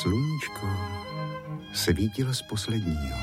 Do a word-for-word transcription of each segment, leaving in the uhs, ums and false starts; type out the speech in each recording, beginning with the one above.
Sluníčko svítilo z posledního.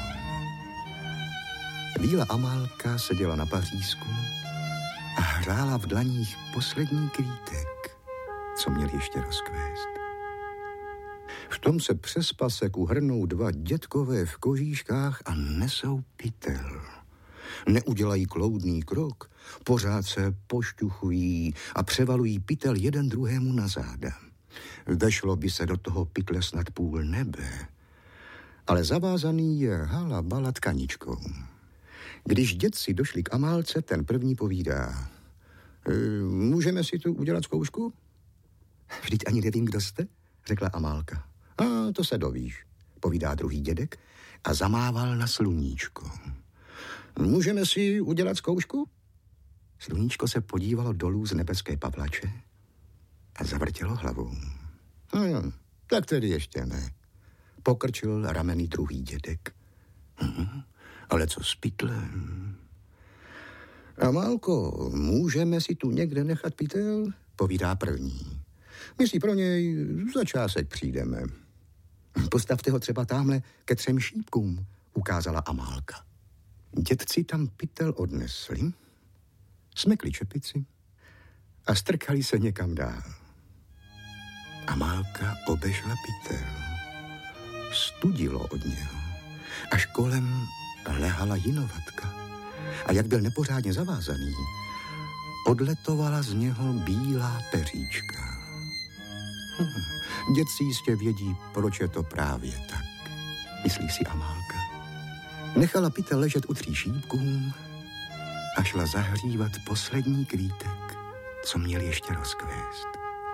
Víla Amálka seděla na pařízku a hrála v dlaních poslední kvítek, co měl ještě rozkvést. V tom se přes paseku hrnou dva dětkové v kožíškách a nesou pytel. Neudělají kloudný krok, pořád se pošťuchují a převalují pytel jeden druhému na záda. Vešlo by se do toho pytle snad půl nebe, ale zavázaný je hala bala tkaničkou. Když dětci došli k Amálce, ten první povídá: e, můžeme si tu udělat zkoušku? Vždyť ani nevím, kdo jste, řekla Amálka. A to se dovíš, povídá druhý dědek a zamával na Sluníčko. Můžeme si udělat zkoušku? Sluníčko se podívalo dolů z nebeské pavlače a zavrtělo hlavou. No jo, tak tedy ještě ne. Pokrčil rameny druhý dědek. Hm, ale co s pytlem? Amálko, můžeme si tu někde nechat pytel? Povídá první. My si pro něj za čásek přijdeme. Postavte ho třeba tamhle ke třem šípkům, ukázala Amálka. Dětci tam pytel odnesli, smekli čepici a strkali se někam dál. Amálka obešla pytel. Studilo od něho, až kolem lehala jinovatka. A jak byl nepořádně zavázaný, odletovala z něho bílá peříčka. Hm, dětci jistě vědí, proč je to právě tak, myslí si Amálka. Nechala pytel ležet u tří šípků a šla zahřívat poslední kvítek, co měl ještě rozkvést.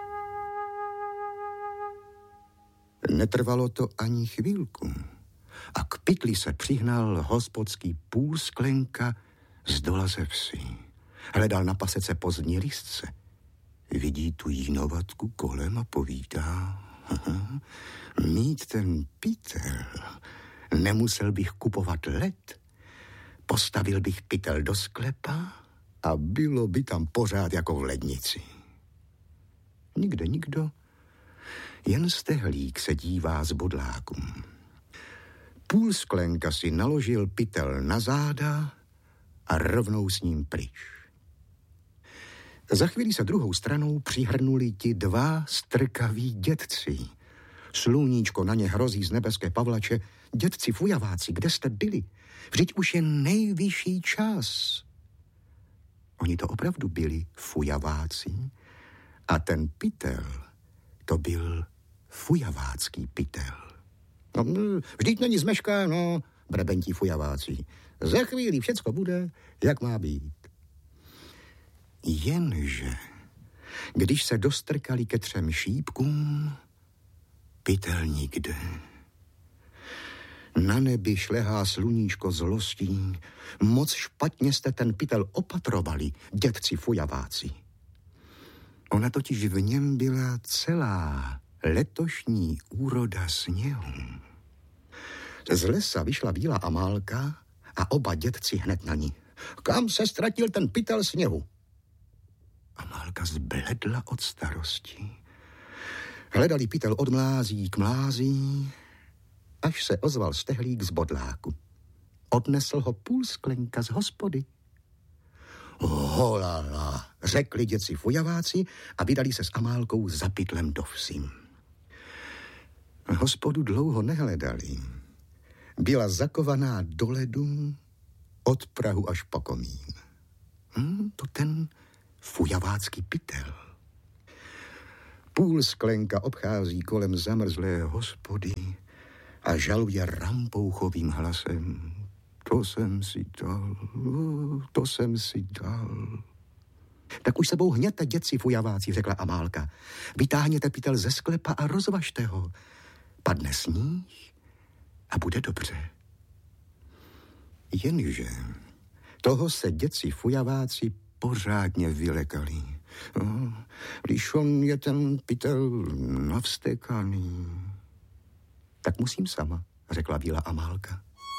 Netrvalo to ani chvílku a k pytli se přihnal hospodský Půlsklenka z dola ze vsi. Hledal na pasece pozdní listce. Vidí tu jinovatku kolem a povídá: mít ten pytel, nemusel bych kupovat led, postavil bych pytel do sklepa a bylo by tam pořád jako v lednici. Nikde nikdo, jen stehlík se dívá z bodláku. Půlsklenka si naložil pytel na záda a rovnou s ním pryč. Za chvíli se druhou stranou přihrnuli ti dva strkaví dětci. Sluníčko na ně hrozí z nebeské pavlače: dětci fujaváci, kde jste byli? Vždyť už je nejvyšší čas. Oni to opravdu byli fujaváci a ten pytel, to byl fujavácký pytel. No, vždyť není zmeškáno, brebentí fujaváci. Za chvíli všecko bude, jak má být. Jenže, když se dostrkali ke třem šípkům, pytel nikde. Na nebi šlehá Sluníčko zlostí. Moc špatně jste ten pytel opatrovali, dětci fujaváci. Ona totiž v něm byla celá letošní úroda sněhu. Z lesa vyšla bílá Amálka a oba dětci hned na ní. Kam se ztratil ten pytel sněhu? Amálka zbledla od starosti. Hledali pytel od mlází k mlází, až se ozval stehlík z bodláku. Odnesl ho Půlsklenka z hospody. Holala, řekli dětci fujaváci a vydali se s Amálkou za pytlem do vsi. Hospodu dlouho nehledali. Byla zakovaná do ledu od prahu až po komín. Hm, to ten fujavácký pytel. Půlsklenka obchází kolem zamrzlé hospody a žaluje rampouchovým hlasem: to jsem si dal, to jsem si dal. Tak už sebou hněte, dětci fujaváci, řekla Amálka. Vytáhněte pytel ze sklepa a rozvažte ho. Padne sníh a bude dobře. Jenže toho se dětci fujaváci pořádně vylekali. No, když on je ten pytel navstekaný. Tak musím sama, řekla bílá Amálka.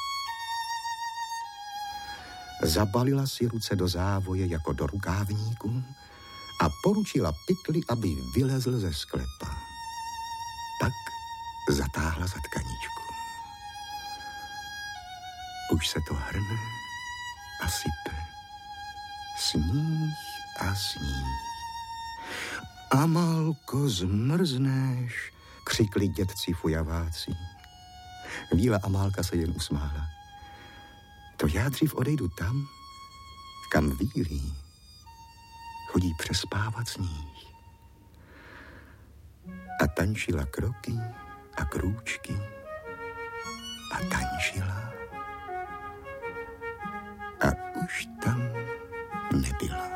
Zabalila si ruce do závoje jako do rukávníku a poručila pytli, aby vylezl ze sklepa. Pak zatáhla za tkaničku. Už se to hrne a sype. Sníh a sníh. Amálko, zmrzneš, křikli dědci fujaváci. Víla Amálka se jen usmála. To já dřív odejdu tam, kam Vílí chodí přespávat sníh. A tančila kroky a krůčky a tančila a už tam nebyla.